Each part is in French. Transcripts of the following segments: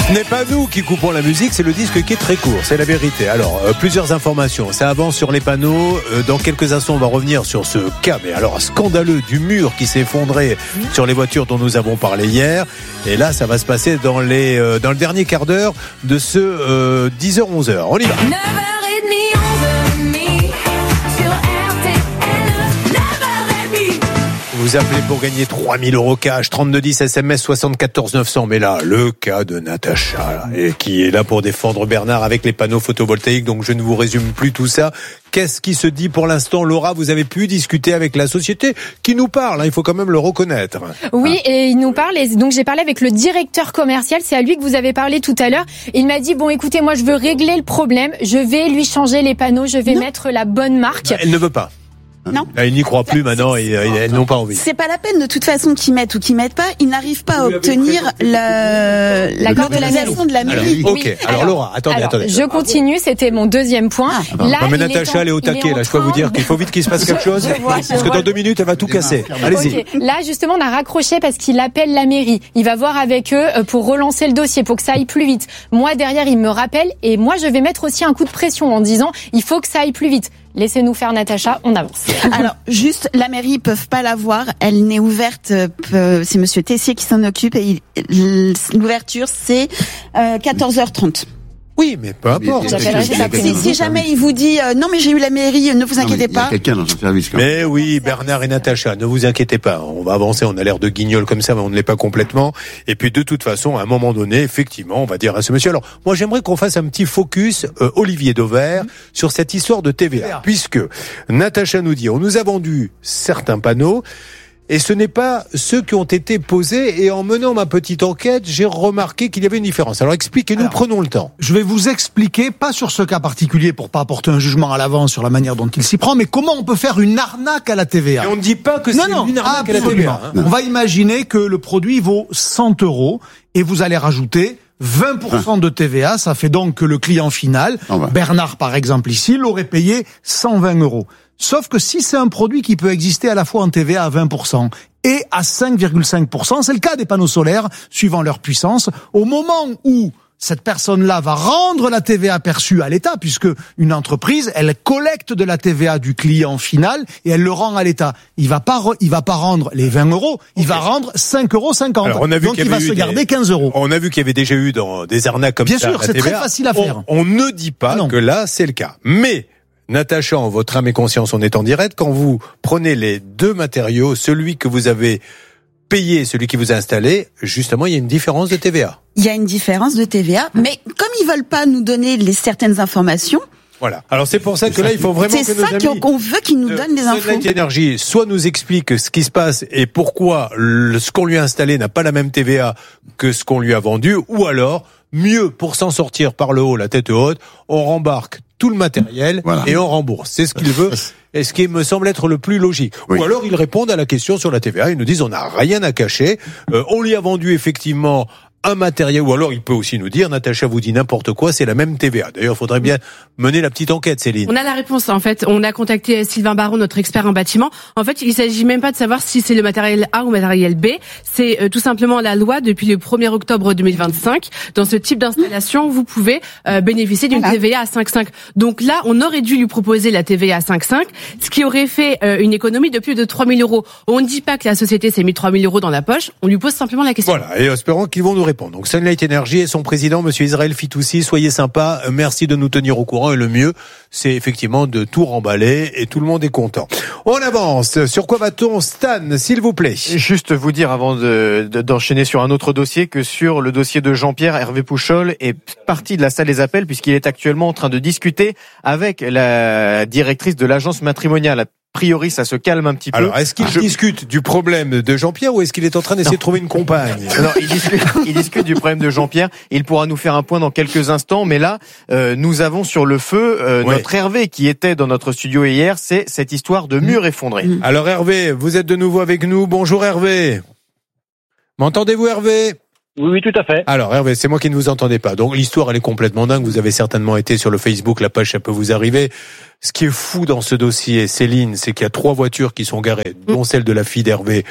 Ce n'est pas nous qui coupons la musique, c'est le disque qui est très court, c'est la vérité. Alors, plusieurs informations, ça avance sur les panneaux. Dans quelques instants, on va revenir sur ce cas, mais alors scandaleux, du mur qui s'est effondré sur les voitures dont nous avons parlé hier. Et là, ça va se passer dans le dernier quart d'heure de ce 10h-11h. On y va. 9h30, 11h30 sur RTL, 9h30. Vous appelez pour gagner 3000 € cash, 3210 SMS 74 900. Mais là, le cas de Natacha, là, et qui est là pour défendre Bernard avec les panneaux photovoltaïques. Donc je ne vous résume plus tout ça. Qu'est-ce qui se dit pour l'instant, Laura? Vous avez pu discuter avec la société qui nous parle, hein, il faut quand même le reconnaître. Oui, et il nous parle, et donc j'ai parlé avec le directeur commercial, c'est à lui que vous avez parlé tout à l'heure. Il m'a dit, bon écoutez, moi je veux régler le problème, je vais lui changer les panneaux, je vais mettre la bonne marque. Elle ne veut pas. Non. Ils n'y croient plus maintenant et elles n'ont pas envie. C'est pas la peine de toute façon qu'ils mettent ou qu'ils mettent pas. Ils n'arrivent pas à obtenir l'accord de la nation de la mairie. Ok. Oui. Alors Laura, attendez. Je continue. C'était mon deuxième point. Là, mais Natacha, elle est au taquet. Là, je peux vous dire qu'il faut vite qu'il se passe quelque chose. Parce que dans 2 minutes, elle va tout casser. Allez-y. Okay. Là, justement, on a raccroché parce qu'il appelle la mairie. Il va voir avec eux pour relancer le dossier, pour que ça aille plus vite. Moi, derrière, il me rappelle et moi, je vais mettre aussi un coup de pression en disant, il faut que ça aille plus vite. Laissez-nous faire, Natacha, on avance. Alors, juste, la mairie, ils peuvent pas la voir. Elle n'est ouverte, c'est monsieur Tessier qui s'en occupe et l'ouverture, c'est 14h30. Oui, mais peu importe. Si jamais il vous dit non mais j'ai eu la mairie, ne vous inquiétez pas. Il y a quelqu'un dans son service. Mais oui, Bernard et Natacha, ne vous inquiétez pas. On va avancer. On a l'air de guignol comme ça, mais on ne l'est pas complètement. Et puis de toute façon, à un moment donné, effectivement, on va dire à ce monsieur. Alors, moi, j'aimerais qu'on fasse un petit focus, Olivier Dauvert, sur cette histoire de TVA, puisque Natacha nous dit, on nous a vendu certains panneaux. Et ce n'est pas ceux qui ont été posés. Et en menant ma petite enquête, j'ai remarqué qu'il y avait une différence. Alors expliquez-nous, prenons le temps. Je vais vous expliquer, pas sur ce cas particulier pour pas apporter un jugement à l'avance sur la manière dont il s'y prend, mais comment on peut faire une arnaque à la TVA. Et on ne dit pas que c'est une arnaque à la TVA. On va imaginer que le produit vaut 100 € et vous allez rajouter 20% de TVA, ça fait donc que le client final, Bernard par exemple ici, l'aurait payé 120 €. Sauf que si c'est un produit qui peut exister à la fois en TVA à 20% et à 5,5%, c'est le cas des panneaux solaires, suivant leur puissance, au moment où cette personne-là va rendre la TVA perçue à l'État, puisque une entreprise, elle collecte de la TVA du client final et elle le rend à l'État. Il va pas rendre les 20 €, il va rendre 5,50 €. Alors, on a vu donc il va se garder 15 €. On a vu qu'il y avait déjà eu dans des arnaques comme ça. Bien sûr, c'est très facile à faire. On ne dit pas que là, c'est le cas. Mais Natacha, en votre âme et conscience, on est en direct. Quand vous prenez les deux matériaux, celui que vous avez payé, celui qui vous a installé, justement, il y a une différence de TVA. Il y a une différence de TVA, mais comme ils veulent pas nous donner certaines informations. Voilà. Alors c'est pour ça que là, il faut vraiment que nos amis... C'est ça qu'on veut qu'ils nous donnent des infos. Sunlight Energy soit nous explique ce qui se passe et pourquoi ce qu'on lui a installé n'a pas la même TVA que ce qu'on lui a vendu, ou alors, mieux, pour s'en sortir par le haut, la tête haute, on rembarque tout le matériel et on rembourse. C'est ce qu'il veut et ce qui me semble être le plus logique. Oui. Ou alors ils répondent à la question sur la TVA, ils nous disent on n'a rien à cacher, on lui a vendu effectivement un matériel, ou alors il peut aussi nous dire, Natacha vous dit n'importe quoi, c'est la même TVA. D'ailleurs, il faudrait bien mener la petite enquête, Céline. On a la réponse, en fait. On a contacté Sylvain Baron, notre expert en bâtiment. En fait, il s'agit même pas de savoir si c'est le matériel A ou le matériel B. C'est tout simplement la loi depuis le 1er octobre 2025. Dans ce type d'installation, vous pouvez bénéficier d'une TVA à 5,5. Donc là, on aurait dû lui proposer la TVA à 5,5, ce qui aurait fait une économie de plus de 3 000 €. On ne dit pas que la société s'est mis 3 000 € dans la poche. On lui pose simplement la question. Voilà. Et espérons qu'ils vont nous répondre. Donc Sunlight Energy et son président, monsieur Israël Fitoussi, soyez sympa, merci de nous tenir au courant et le mieux, c'est effectivement de tout remballer et tout le monde est content. On avance. Sur quoi va-t-on, Stan, s'il vous plaît? Juste vous dire avant d'enchaîner sur un autre dossier que sur le dossier de Jean-Pierre, Hervé Pouchol est parti de la salle des appels puisqu'il est actuellement en train de discuter avec la directrice de l'agence matrimoniale. A priori, ça se calme un petit peu. Alors, est-ce qu'il discute du problème de Jean-Pierre ou est-ce qu'il est en train d'essayer de trouver une compagne? Non, il discute du problème de Jean-Pierre. Il pourra nous faire un point dans quelques instants. Mais là, nous avons sur le feu notre Hervé qui était dans notre studio hier. C'est cette histoire de mur effondré. Alors Hervé, vous êtes de nouveau avec nous. Bonjour Hervé. M'entendez-vous Hervé? Oui, tout à fait. Alors Hervé, c'est moi qui ne vous entendais pas. Donc l'histoire, elle est complètement dingue. Vous avez certainement été sur le Facebook, la page, ça peut vous arriver. Ce qui est fou dans ce dossier, Céline, c'est qu'il y a 3 voitures qui sont garées, dont celle de la fille d'Hervé.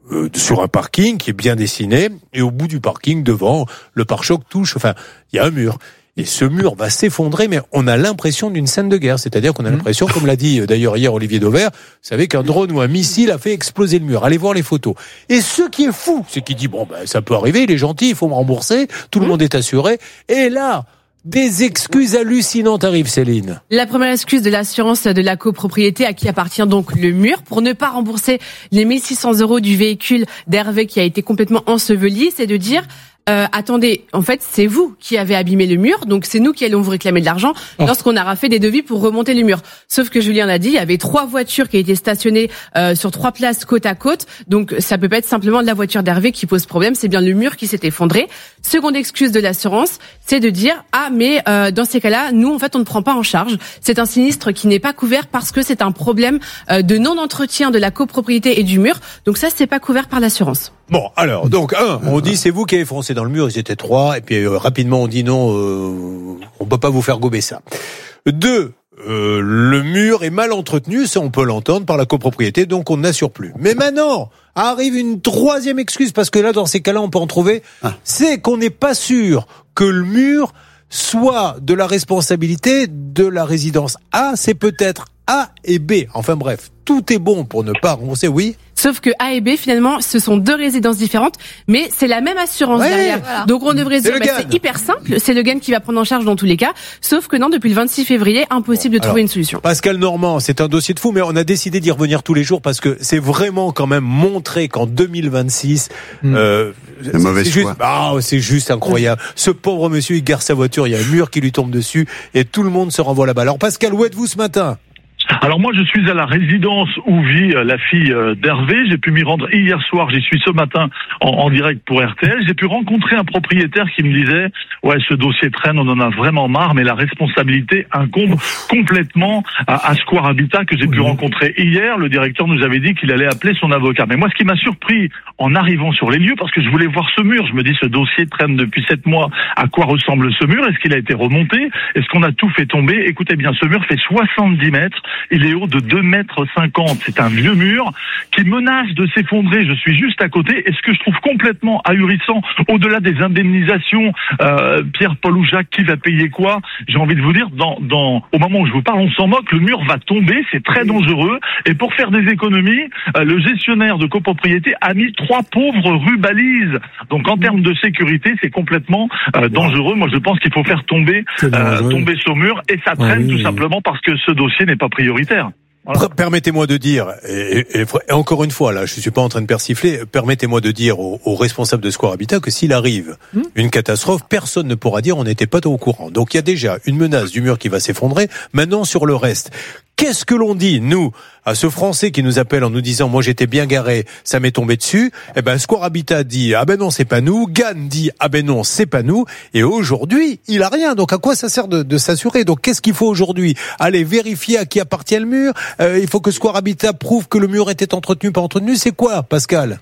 sur un parking qui est bien dessiné, et au bout du parking, devant, le pare-choc touche, enfin, il y a un mur. Et ce mur va s'effondrer, mais on a l'impression d'une scène de guerre. C'est-à-dire qu'on a l'impression, comme l'a dit d'ailleurs hier Olivier Dauvert, vous savez qu'un drone ou un missile a fait exploser le mur. Allez voir les photos. Et ce qui est fou, c'est qu'il dit, bon, ben, ça peut arriver, il est gentil, il faut me rembourser, tout le monde est assuré. Et là, des excuses hallucinantes arrivent, Céline. La première excuse de l'assurance de la copropriété à qui appartient donc le mur pour ne pas rembourser les 1600 € du véhicule d'Hervé qui a été complètement enseveli, c'est de dire attendez, en fait, c'est vous qui avez abîmé le mur, donc c'est nous qui allons vous réclamer de l'argent lorsqu'on aura fait des devis pour remonter le mur. Sauf que Julien l'a dit, il y avait 3 voitures qui étaient stationnées sur 3 places côte à côte, donc ça peut pas être simplement la voiture d'Hervé qui pose problème, c'est bien le mur qui s'est effondré. Seconde excuse de l'assurance, c'est de dire mais dans ces cas-là, nous en fait on ne prend pas en charge. C'est un sinistre qui n'est pas couvert parce que c'est un problème de non-entretien de la copropriété et du mur, donc ça c'est pas couvert par l'assurance. Bon, alors, donc, on dit c'est vous qui avez foncé dans le mur, ils étaient 3, et puis rapidement on dit non, on peut pas vous faire gober ça. 2, le mur est mal entretenu, ça on peut l'entendre par la copropriété, donc on n'assure plus. Mais maintenant, arrive une 3e excuse, parce que là, dans ces cas-là, on peut en trouver, c'est qu'on n'est pas sûr que le mur soit de la responsabilité de la résidence A, c'est peut-être A et B. Enfin bref, tout est bon pour ne pas rembourser, oui. Sauf que A et B, finalement, ce sont 2 résidences différentes, mais c'est la même assurance derrière. Voilà. Donc on devrait se dire, c'est hyper simple, c'est le GAN qui va prendre en charge dans tous les cas, sauf que non, depuis le 26 février, impossible de trouver une solution. Pascal Normand, c'est un dossier de fou, mais on a décidé d'y revenir tous les jours parce que c'est vraiment quand même montré qu'en 2026, c'est juste incroyable. Ce pauvre monsieur, il gare sa voiture, il y a un mur qui lui tombe dessus et tout le monde se renvoie là-bas. Alors Pascal, où êtes-vous ce matin ? Alors moi je suis à la résidence où vit la fille d'Hervé, j'ai pu m'y rendre hier soir, j'y suis ce matin en direct pour RTL, j'ai pu rencontrer un propriétaire qui me disait ce dossier traîne, on en a vraiment marre, mais la responsabilité incombe complètement à Square Habitat que j'ai pu rencontrer hier. Le directeur nous avait dit qu'il allait appeler son avocat, mais moi ce qui m'a surpris en arrivant sur les lieux, parce que je voulais voir ce mur, je me dis ce dossier traîne depuis 7 mois, à quoi ressemble ce mur, est-ce qu'il a été remonté, est-ce qu'on a tout fait tomber? Écoutez bien, ce mur fait 70 mètres, il est haut de 2,50 mètres. C'est un vieux mur qui menace de s'effondrer. Je suis juste à côté. Et ce que je trouve complètement ahurissant, au-delà des indemnisations, Pierre, Paul ou Jacques, qui va payer quoi? J'ai envie de vous dire, au moment où je vous parle, on s'en moque. Le mur va tomber. C'est très dangereux. Et pour faire des économies, le gestionnaire de copropriété a mis 3 pauvres rues balises. Donc en termes de sécurité, c'est complètement dangereux. Moi, je pense qu'il faut faire tomber ce mur. Et ça traîne tout simplement parce que ce dossier n'est pas prioritaire. Voilà. Permettez-moi de dire, et encore une fois, là, je suis pas en train de persifler, permettez-moi de dire aux responsables de Square Habitat que s'il arrive une catastrophe, personne ne pourra dire on n'était pas au courant. Donc il y a déjà une menace du mur qui va s'effondrer. Maintenant, sur le reste, qu'est-ce que l'on dit, nous, à ce Français qui nous appelle en nous disant moi j'étais bien garé, ça m'est tombé dessus? Eh ben Square Habitat dit ah ben non c'est pas nous, GAN dit ah ben non c'est pas nous, et aujourd'hui il a rien. Donc à quoi ça sert de s'assurer? Donc qu'est-ce qu'il faut aujourd'hui? Aller vérifier à qui appartient le mur? Il faut que Square Habitat prouve que le mur était entretenu, pas entretenu. C'est quoi, Pascal?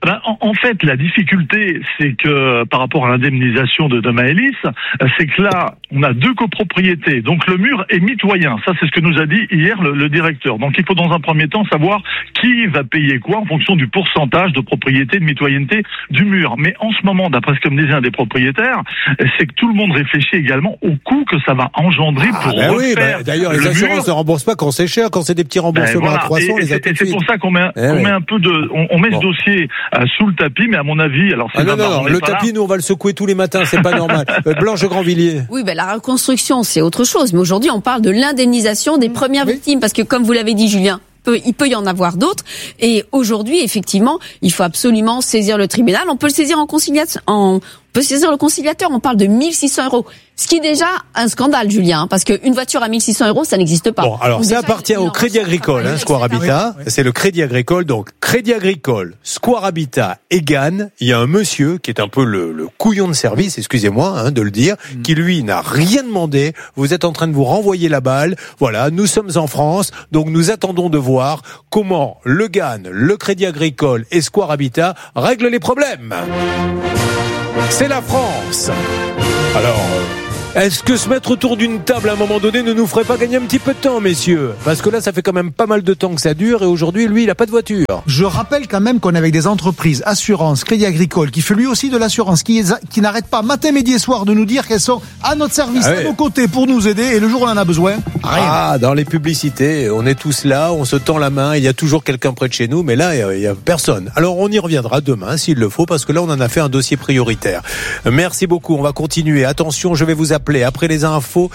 En fait, la difficulté, c'est que par rapport à l'indemnisation de Maëlys, c'est que là, on a 2 copropriétés. Donc le mur est mitoyen. Ça, c'est ce que nous a dit hier le directeur. Donc il faut dans un premier temps savoir qui va payer quoi en fonction du pourcentage de propriété, de mitoyenneté du mur. Mais en ce moment, d'après ce que me disait un des propriétaires, c'est que tout le monde réfléchit également au coût que ça va engendrer pour refaire d'ailleurs, les assurances ne remboursent pas quand c'est cher, quand c'est des petits remboursements à 300, les et c'est pour ça qu'on met un peu on met ce dossier sous le tapis, mais à mon avis, alors c'est non, le tapis, nous on va le secouer tous les matins, c'est pas normal. Blanche Grandvilliers. Oui, la reconstruction c'est autre chose, mais aujourd'hui on parle de l'indemnisation des premières victimes, parce que comme vous l'avez dit Julien, il peut y en avoir d'autres, et aujourd'hui effectivement il faut absolument saisir le tribunal. On peut le saisir on peut saisir le conciliateur. On parle de 1600 €. Ce qui est déjà un scandale, Julien, parce qu'une voiture à 1600 €, ça n'existe pas. Bon, alors donc ça appartient au Crédit Agricole, Square Habitat. Oui. C'est le Crédit Agricole, donc Crédit Agricole, Square Habitat et GAN. Il y a un monsieur qui est un peu le couillon de service, excusez-moi de le dire, qui lui n'a rien demandé. Vous êtes en train de vous renvoyer la balle. Voilà, nous sommes en France, donc nous attendons de voir comment le GAN, le Crédit Agricole et Square Habitat règlent les problèmes. C'est la France. Alors, Est-ce que se mettre autour d'une table à un moment donné ne nous ferait pas gagner un petit peu de temps, messieurs? Parce que là, ça fait quand même pas mal de temps que ça dure et aujourd'hui, lui, il a pas de voiture. Je rappelle quand même qu'on est avec des entreprises, assurance, Crédit Agricole, qui fait lui aussi de l'assurance, qui n'arrête pas matin, midi et soir de nous dire qu'elles sont à notre service, à nos côtés pour nous aider, et le jour où on en a besoin, rien. Ah, dans les publicités, on est tous là, on se tend la main, il y a toujours quelqu'un près de chez nous, mais là, il y a personne. Alors, on y reviendra demain, s'il le faut, parce que là, on en a fait un dossier prioritaire. Merci beaucoup, on va continuer. Attention, je vais vous appeler après les infos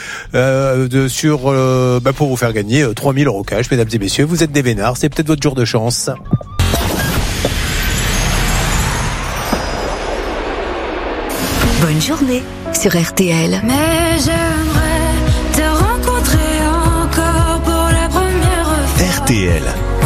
pour vous faire gagner 3000 € cash, mesdames et messieurs. Vous êtes des vénards, c'est peut-être votre jour de chance. Bonne journée sur RTL. Mais j'aimerais te rencontrer encore pour la première fois. RTL,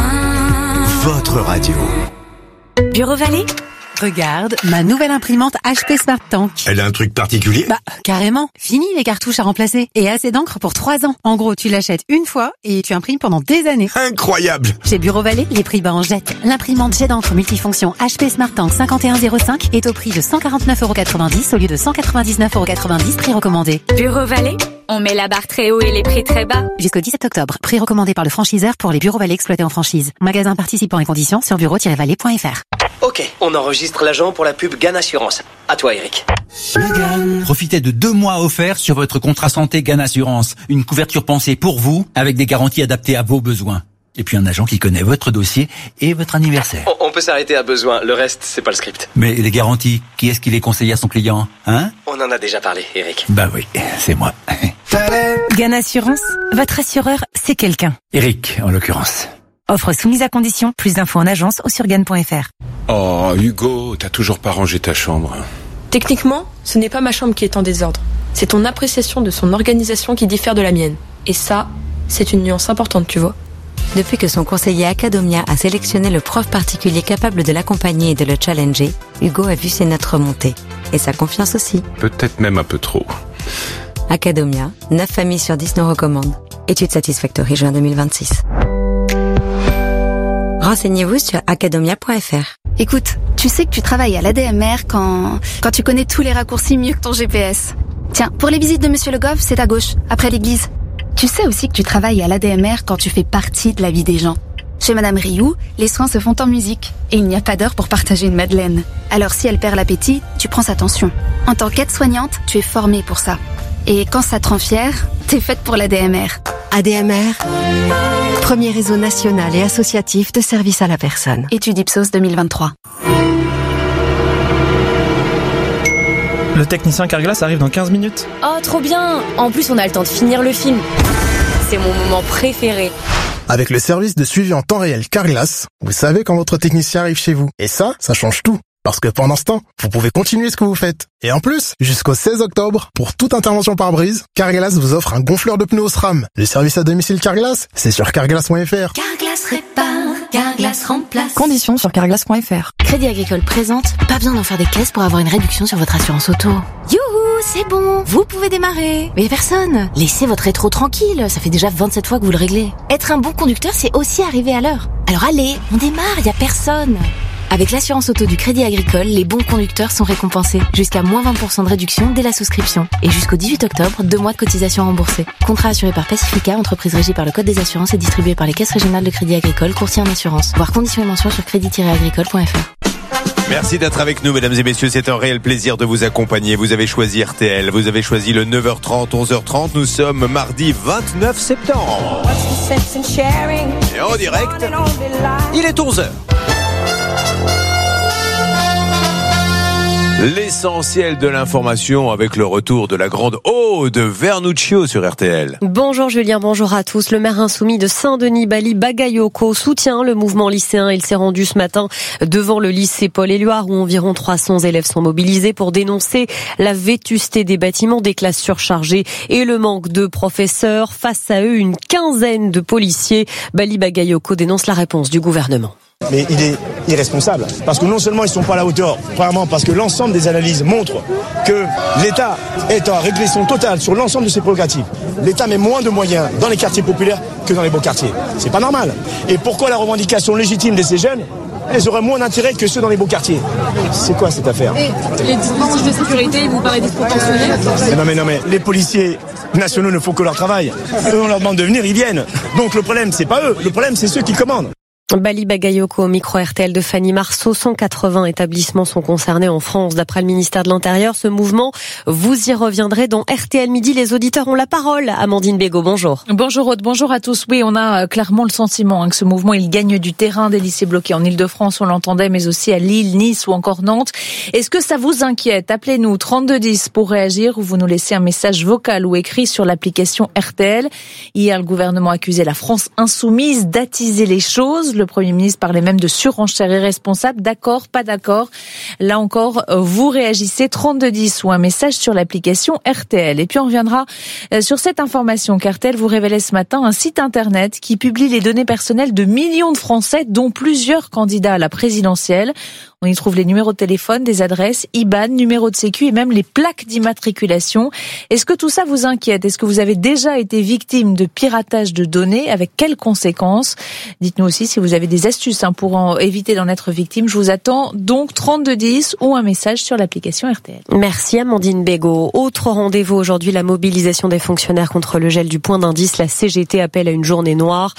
votre radio. Bureau Vallée? Regarde, ma nouvelle imprimante HP Smart Tank. Elle a un truc particulier? Bah, carrément. Fini les cartouches à remplacer. Et assez d'encre pour 3 ans. En gros, tu l'achètes une fois et tu imprimes pendant des années. Incroyable! Chez Bureau Vallée, les prix bas en jette. L'imprimante jet d'encre multifonction HP Smart Tank 5105 est au prix de 149,90 € au lieu de 199,90 € prix recommandé. Bureau Vallée, on met la barre très haut et les prix très bas. Jusqu'au 17 octobre. Prix recommandé par le franchiseur pour les Bureaux Vallée exploités en franchise. Magasin participants et conditions sur bureau-vallée.fr. Ok, on enregistre l'agent pour la pub GAN Assurance. À toi, Eric. Profitez de 2 mois offerts sur votre contrat santé GAN Assurance. Une couverture pensée pour vous, avec des garanties adaptées à vos besoins. Et puis un agent qui connaît votre dossier et votre anniversaire. On peut s'arrêter à besoin, le reste, c'est pas le script. Mais les garanties, qui est-ce qui les conseille à son client, hein? On en a déjà parlé, Eric. Bah oui, c'est moi. GAN Assurance, votre assureur, c'est quelqu'un. Eric, en l'occurrence. Offre soumise à condition, plus d'infos en agence ou sur GAN.fr. Oh, Hugo, t'as toujours pas rangé ta chambre. Techniquement, ce n'est pas ma chambre qui est en désordre. C'est ton appréciation de son organisation qui diffère de la mienne. Et ça, c'est une nuance importante, tu vois. Depuis que son conseiller Acadomia a sélectionné le prof particulier capable de l'accompagner et de le challenger, Hugo a vu ses notes remonter. Et sa confiance aussi. Peut-être même un peu trop. Acadomia, 9 familles sur 10 nous recommandent. Étude Satisfactory, juin 2026. Renseignez-vous sur acadomia.fr. Écoute, tu sais que tu travailles à l'ADMR quand tu connais tous les raccourcis mieux que ton GPS. Tiens, pour les visites de Monsieur Le Goff, c'est à gauche, après l'église. Tu sais aussi que tu travailles à l'ADMR quand tu fais partie de la vie des gens. Chez Madame Rioux, les soins se font en musique. Et il n'y a pas d'heure pour partager une madeleine. Alors si elle perd l'appétit, tu prends sa tension. En tant qu'aide-soignante, tu es formée pour ça. Et quand ça te rend fière, t'es faite pour l'ADMR. ADMR, premier réseau national et associatif de services à la personne. Étude Ipsos 2023. Le technicien Carglass arrive dans 15 minutes. Oh, trop bien! En plus, on a le temps de finir le film. C'est mon moment préféré. Avec le service de suivi en temps réel Carglass, vous savez quand votre technicien arrive chez vous. Et ça change tout. Parce que pendant ce temps, vous pouvez continuer ce que vous faites. Et en plus, jusqu'au 16 octobre, pour toute intervention par brise, Carglass vous offre un gonfleur de pneus SRAM. Le service à domicile Carglass, c'est sur carglass.fr. Carglass répare, Carglass remplace. Conditions sur carglass.fr. Crédit Agricole présente, pas besoin d'en faire des caisses pour avoir une réduction sur votre assurance auto. Youhou, c'est bon, vous pouvez démarrer. Mais personne. Laissez votre rétro tranquille, ça fait déjà 27 fois que vous le réglez. Être un bon conducteur, c'est aussi arriver à l'heure. Alors allez, on démarre, y a personne. Avec l'assurance auto du Crédit Agricole, les bons conducteurs sont récompensés. Jusqu'à moins 20% de réduction dès la souscription. Et jusqu'au 18 octobre, 2 mois de cotisation remboursée. Contrat assuré par Pacifica, entreprise régie par le Code des assurances et distribué par les caisses régionales de Crédit Agricole, courtier en assurance. Voir conditions et mentions sur crédit-agricole.fr. Merci d'être avec nous, mesdames et messieurs. C'est un réel plaisir de vous accompagner. Vous avez choisi RTL. Vous avez choisi le 9h30, 11h30. Nous sommes mardi 29 septembre. Et en direct, il est 11h. L'essentiel de l'information avec le retour de la grande Aude Vernuccio sur RTL. Bonjour Julien, bonjour à tous. Le maire insoumis de Saint-Denis, Bali Bagayoko, soutient le mouvement lycéen. Il s'est rendu ce matin devant le lycée Paul-Éluard où environ 300 élèves sont mobilisés pour dénoncer la vétusté des bâtiments, des classes surchargées et le manque de professeurs. Face à eux, une quinzaine de policiers. Bali Bagayoko dénonce la réponse du gouvernement. Mais il est irresponsable, parce que non seulement ils ne sont pas à la hauteur, premièrement parce que l'ensemble des analyses montrent que l'État est en régression totale sur l'ensemble de ses prérogatives. L'État met moins de moyens dans les quartiers populaires que dans les beaux quartiers. C'est pas normal. Et pourquoi la revendication légitime de ces jeunes elles auraient moins d'intérêt que ceux dans les beaux quartiers. C'est quoi cette affaire? Et les dispositifs de sécurité, vous paraît disproportionné? Non mais, les policiers nationaux ne font que leur travail. Eux, on leur demande de venir, ils viennent. Donc le problème, c'est pas eux, le problème, c'est ceux qui commandent. Bali Bagayoko au micro RTL de Fanny Marceau. 180 établissements sont concernés en France. D'après le ministère de l'Intérieur, ce mouvement, vous y reviendrez dans RTL Midi. Les auditeurs ont la parole. Amandine Bégaud, bonjour. Bonjour Aude, bonjour à tous. Oui, on a clairement le sentiment que ce mouvement, il gagne du terrain. Des lycées bloqués en Ile-de-France, on l'entendait, mais aussi à Lille, Nice ou encore Nantes. Est-ce que ça vous inquiète? Appelez-nous 3210 pour réagir ou vous nous laissez un message vocal ou écrit sur l'application RTL. Hier, le gouvernement accusait la France insoumise d'attiser les choses. Le Premier ministre parlait même de surenchère irresponsable. D'accord, pas d'accord. Là encore, vous réagissez 3210 ou un message sur l'application RTL. Et puis on reviendra sur cette information qu'RTL vous révélait ce matin, un site internet qui publie les données personnelles de millions de Français, dont plusieurs candidats à la présidentielle. On y trouve les numéros de téléphone, des adresses, IBAN, numéros de sécu et même les plaques d'immatriculation. Est-ce que tout ça vous inquiète? Est-ce que vous avez déjà été victime de piratage de données? Avec quelles conséquences? Dites-nous aussi si vous avez des astuces pour éviter d'en être victime. Je vous attends donc 3210 ou un message sur l'application RTL. Merci Amandine Bégaud. Autre rendez-vous aujourd'hui, la mobilisation des fonctionnaires contre le gel du point d'indice. La CGT appelle à une journée noire.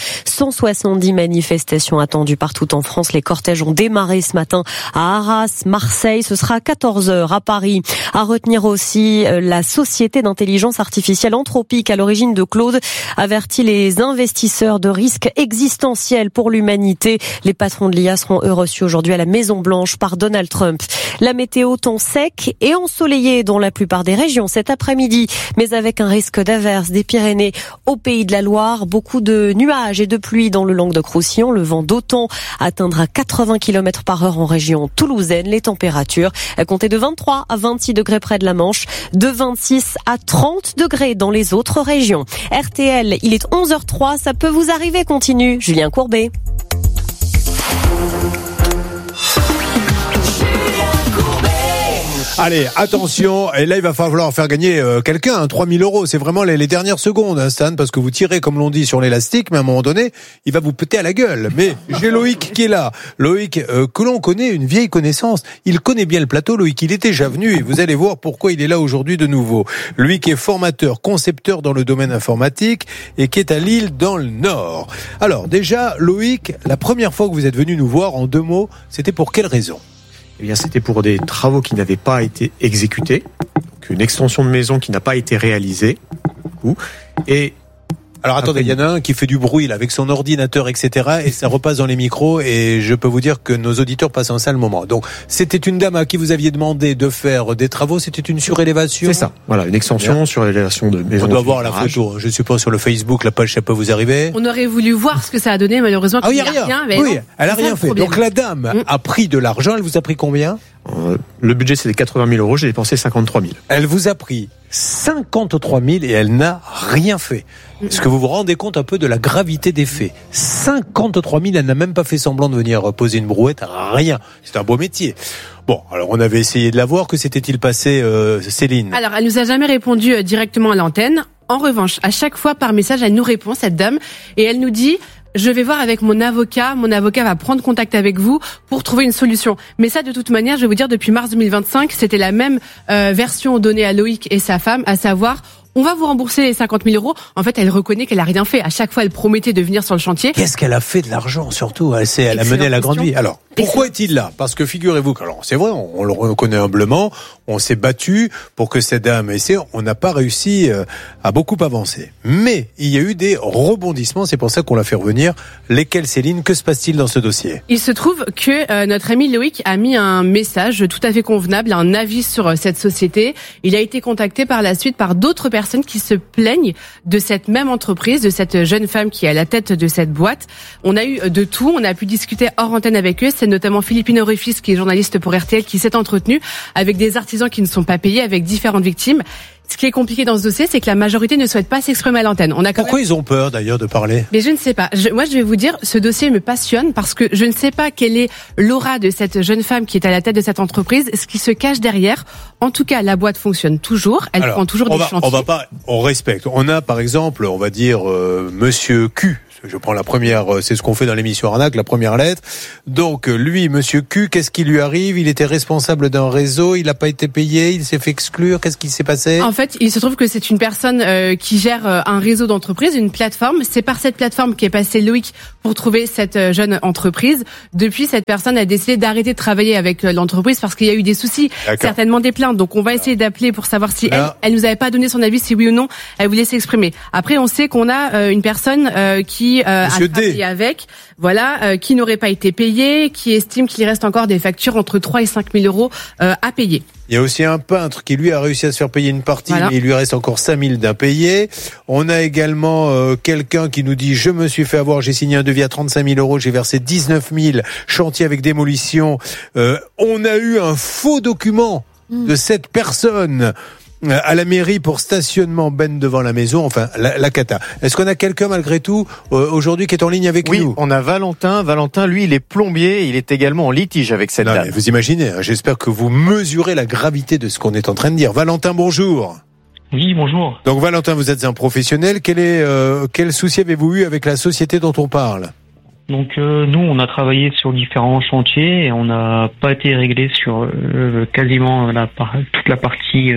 170 manifestations attendues partout en France. Les cortèges ont démarré ce matin à Arras, Marseille, ce sera à 14h à Paris. À retenir aussi la société d'intelligence artificielle Anthropique à l'origine de Claude avertit les investisseurs de risques existentiels pour l'humanité. Les patrons de l'IA seront eux reçus aujourd'hui à la Maison Blanche par Donald Trump. La météo, temps sec et ensoleillé dans la plupart des régions cet après-midi, mais avec un risque d'averse des Pyrénées au Pays de la Loire. Beaucoup de nuages et de pluie dans le Languedoc-Roussillon. Le vent d'OTAN atteindra 80 km/h en région toulousaine. Les températures comptaient de 23 à 26 degrés près de la Manche, de 26 à 30 degrés dans les autres régions. RTL, il est 11h03, ça peut vous arriver, continue Julien Courbet. Allez, attention, et là il va falloir faire gagner quelqu'un, 3000 €, c'est vraiment les dernières secondes, Stan, parce que vous tirez comme l'on dit sur l'élastique, mais à un moment donné, il va vous péter à la gueule. Mais j'ai Loïc qui est là, Loïc que l'on connaît, une vieille connaissance, il connaît bien le plateau, Loïc, il est déjà venu et vous allez voir pourquoi il est là aujourd'hui de nouveau. Lui qui est formateur, concepteur dans le domaine informatique et qui est à Lille dans le Nord. Alors déjà, Loïc, la première fois que vous êtes venu nous voir, en 2 mots, c'était pour quelle raison ? Eh bien, c'était pour des travaux qui n'avaient pas été exécutés, donc une extension de maison qui n'a pas été réalisée. Et alors attendez, il y en a un qui fait du bruit là, avec son ordinateur, etc. Et ça repasse dans les micros. Et je peux vous dire que nos auditeurs passent un sale moment. Donc c'était une dame à qui vous aviez demandé de faire des travaux. C'était une surélévation. C'est ça. Voilà, une extension, surélévation de maison. On doit voir la photo. Je suppose sur le Facebook, la page, ça peut vous arriver. On aurait voulu voir ce que ça a donné, malheureusement. Ah oui, il n'y a rien. Mais oui, non, elle a rien fait. Donc la dame a pris de l'argent. Elle vous a pris combien ? Le budget c'était 80 000 €. J'ai dépensé 53 000. Elle vous a pris 53 000 et elle n'a rien fait. Est-ce que vous vous rendez compte un peu de la gravité des faits ? 53 000, elle n'a même pas fait semblant de venir poser une brouette, rien. C'est un beau métier. Bon, alors on avait essayé de la voir. Que s'était-il passé, Céline ? Alors, elle nous a jamais répondu directement à l'antenne. En revanche, à chaque fois par message, elle nous répond, cette dame, et elle nous dit: je vais voir avec mon avocat va prendre contact avec vous pour trouver une solution. Mais ça, de toute manière, je vais vous dire, depuis mars 2025, c'était la même version donnée à Loïc et sa femme, à savoir: on va vous rembourser les 50 000 €. En fait, elle reconnaît qu'elle a rien fait. À chaque fois, elle promettait de venir sur le chantier. Qu'est-ce qu'elle a fait de l'argent, surtout ? Elle a mené la grande vie. Alors, pourquoi est-il là ? Parce que figurez-vous que, alors, c'est vrai, on le reconnaît humblement, on s'est battu pour que cette dame essaie, on n'a pas réussi à beaucoup avancer. Mais il y a eu des rebondissements, c'est pour ça qu'on l'a fait revenir. Lesquels, Céline ? Que se passe-t-il dans ce dossier ? Il se trouve que notre ami Loïc a mis un message tout à fait convenable, un avis sur cette société. Il a été contacté par la suite par d'autres personnes qui se plaignent de cette même entreprise, de cette jeune femme qui est à la tête de cette boîte. On a eu de tout, on a pu discuter hors antenne avec eux. C'est notamment Philippine Orifis, qui est journaliste pour RTL, qui s'est entretenu avec des artisans qui ne sont pas payés, avec différentes victimes. Ce qui est compliqué dans ce dossier, c'est que la majorité ne souhaite pas s'exprimer à l'antenne. Pourquoi ils ont peur d'ailleurs de parler ? Mais je ne sais pas. Moi, je vais vous dire, ce dossier me passionne parce que je ne sais pas quelle est l'aura de cette jeune femme qui est à la tête de cette entreprise, ce qui se cache derrière. En tout cas, la boîte fonctionne toujours. Elle prend toujours des chantiers. On respecte. On a par exemple, on va dire Monsieur Q. Je prends la première, c'est ce qu'on fait dans l'émission Arnaque, la première lettre. Donc, lui, monsieur Q, qu'est-ce qui lui arrive? Il était responsable d'un réseau, il n'a pas été payé, il s'est fait exclure, qu'est-ce qui s'est passé? En fait, il se trouve que c'est une personne qui gère un réseau d'entreprises, une plateforme. C'est par cette plateforme qu'est passé Loïc pour trouver cette jeune entreprise. Depuis, cette personne a décidé d'arrêter de travailler avec l'entreprise parce qu'il y a eu des soucis, certainement des plaintes. Donc, on va essayer d'appeler pour savoir si elle nous avait pas donné son avis, si oui ou non, elle voulait s'exprimer. Après, on sait qu'on a une personne qui a travaillé avec, qui n'aurait pas été payée, qui estime qu'il reste encore des factures entre 3 et 5 000 euros à payer. Il y a aussi un peintre qui, lui, a réussi à se faire payer une partie, mais il lui reste encore 5 000 d'impayés. On a également quelqu'un qui nous dit « Je me suis fait avoir, j'ai signé un devis à 35 000 euros, j'ai versé 19 000, chantier avec démolition. » On a eu un faux document de cette personne à la mairie pour stationnement devant la maison, enfin la cata. Est-ce qu'on a quelqu'un malgré tout aujourd'hui qui est en ligne avec nous? Oui, on a Valentin. Valentin, lui, il est plombier, il est également en litige avec cette dame. Mais vous imaginez, j'espère que vous mesurez la gravité de ce qu'on est en train de dire. Valentin, bonjour. Oui, bonjour. Donc Valentin, vous êtes un professionnel. Quel souci avez-vous eu avec la société dont on parle? Donc nous, on a travaillé sur différents chantiers et on n'a pas été réglé sur quasiment toute la partie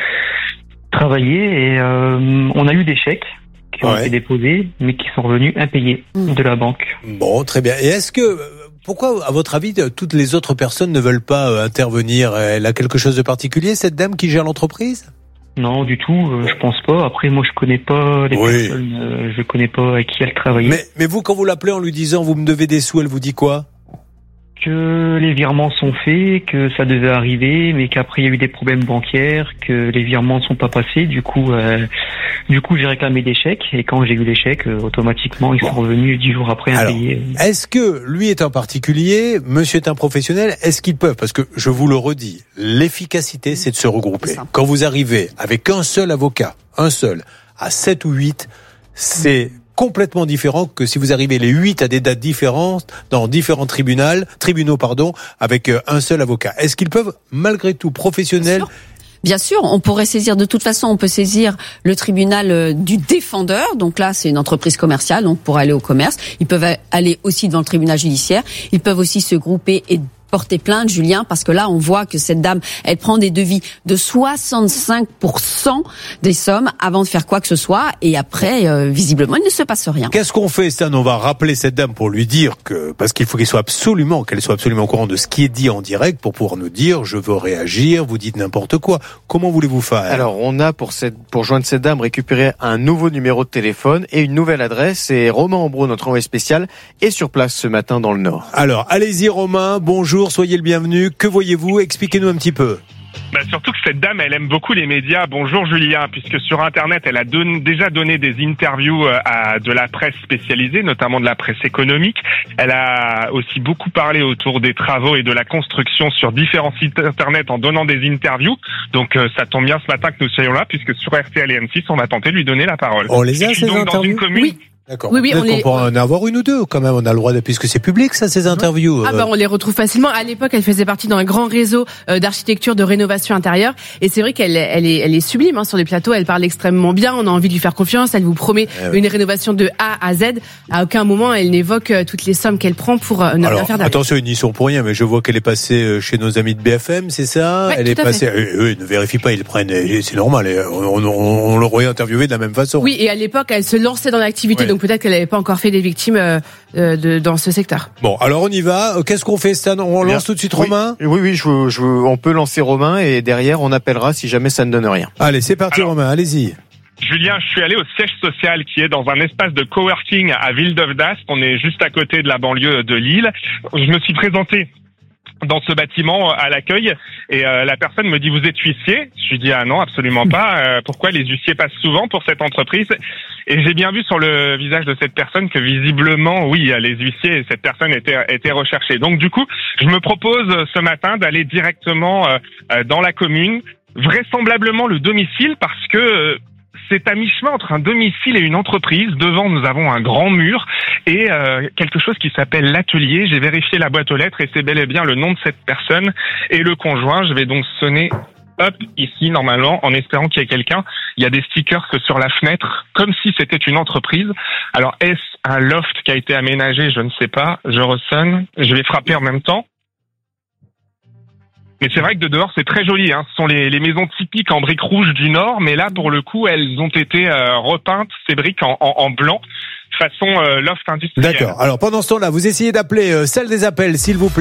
travaillée et on a eu des chèques qui ont été déposés mais qui sont revenus impayés de la banque. Bon, très bien. Et est-ce que pourquoi, à votre avis, toutes les autres personnes ne veulent pas intervenir? Elle a quelque chose de particulier, cette dame qui gère l'entreprise? Non, du tout, je pense pas. Après, moi, je connais pas les personnes, je connais pas avec qui elle travaillait. Mais vous, quand vous l'appelez en lui disant, vous me devez des sous, elle vous dit quoi? Que les virements sont faits, que ça devait arriver, mais qu'après il y a eu des problèmes bancaires, que les virements ne sont pas passés. Du coup, j'ai réclamé des chèques et quand j'ai eu les chèques, automatiquement ils sont revenus 10 jours après impayés. Est-ce que lui est un particulier, monsieur est un professionnel, est-ce qu'ils peuvent? Parce que je vous le redis, l'efficacité c'est de se regrouper. Quand vous arrivez avec un seul avocat, à 7 ou 8, c'est complètement différent que si vous arrivez les 8 à des dates différentes dans différents tribunaux, avec un seul avocat. Est-ce qu'ils peuvent, malgré tout, professionnels? Bien sûr, on pourrait saisir, de toute façon, on peut saisir le tribunal du défendeur. Donc là, c'est une entreprise commerciale, donc pour aller au commerce. Ils peuvent aller aussi devant le tribunal judiciaire. Ils peuvent aussi se grouper et porter plainte, Julien, parce que là, on voit que cette dame, elle prend des devis de 65% des sommes avant de faire quoi que ce soit, et après, visiblement, il ne se passe rien. Qu'est-ce qu'on fait, Stan? On va rappeler cette dame pour lui dire que, parce qu'il faut qu'elle soit absolument au courant de ce qui est dit en direct pour pouvoir nous dire, je veux réagir, vous dites n'importe quoi. Comment voulez-vous faire? Alors, on a pour joindre cette dame récupéré un nouveau numéro de téléphone et une nouvelle adresse, et Romain Ambro, notre envoyé spécial, est sur place ce matin dans le Nord. Alors, allez-y Romain, bonjour. Soyez le bienvenu. Que voyez-vous? Expliquez-nous un petit peu. Surtout que cette dame, elle aime beaucoup les médias. Bonjour Julien, puisque sur Internet, elle a déjà donné des interviews à de la presse spécialisée, notamment de la presse économique. Elle a aussi beaucoup parlé autour des travaux et de la construction sur différents sites Internet en donnant des interviews. Donc ça tombe bien ce matin que nous soyons là, puisque sur RTL et M6, on va tenter de lui donner la parole. On les a, ces interviews? Dans une commune... Oui. D'accord. Oui, on peut en avoir une ou deux quand même. On a le droit puisque c'est public, ça, ces interviews. On les retrouve facilement. À l'époque, elle faisait partie d'un grand réseau d'architecture, de rénovation intérieure. Et c'est vrai qu'elle est sublime sur les plateaux. Elle parle extrêmement bien. On a envie de lui faire confiance. Elle vous promet une rénovation de A à Z. À aucun moment, elle n'évoque toutes les sommes qu'elle prend pour ne rien faire derrière. Attention, ils n'y sont pour rien. Mais je vois qu'elle est passée chez nos amis de BFM, c'est ça? Ouais, elle est passée. Eux, ils ne vérifient pas. Ils le prennent. C'est normal. On l'aurait interviewé de la même façon. Oui, et à l'époque, elle se lançait dans l'activité. Donc peut-être qu'elle n'avait pas encore fait des victimes dans ce secteur. Bon, alors on y va. Qu'est-ce qu'on fait, Stan? On lance tout de suite Romain? Oui, on peut lancer Romain et derrière on appellera si jamais ça ne donne rien. Allez, c'est parti. Romain, allez-y. Julien, je suis allé au siège social qui est dans un espace de coworking à Villeneuve d'Ascq. On est juste à côté de la banlieue de Lille. Je me suis présenté dans ce bâtiment à l'accueil et la personne me dit vous êtes huissier? Je lui dis ah non absolument pas. Pourquoi les huissiers passent souvent pour cette entreprise? Et j'ai bien vu sur le visage de cette personne que visiblement oui les huissiers et cette personne étaient recherchés. Donc du coup je me propose ce matin d'aller directement dans la commune, vraisemblablement le domicile parce que c'est à mi-chemin entre un domicile et une entreprise. Devant, nous avons un grand mur et quelque chose qui s'appelle l'atelier. J'ai vérifié la boîte aux lettres et c'est bel et bien le nom de cette personne et le conjoint. Je vais donc sonner up ici normalement en espérant qu'il y ait quelqu'un. Il y a des stickers sur la fenêtre comme si c'était une entreprise. Alors est-ce un loft qui a été aménagé? Je ne sais pas. Je ressonne. Je vais frapper en même temps. Mais c'est vrai que de dehors c'est très joli, hein. Ce sont les maisons typiques en briques rouges du Nord, mais là pour le coup elles ont été repeintes, ces briques en blanc, façon loft industriel. D'accord. Alors pendant ce temps-là, vous essayez d'appeler celle des appels, s'il vous plaît.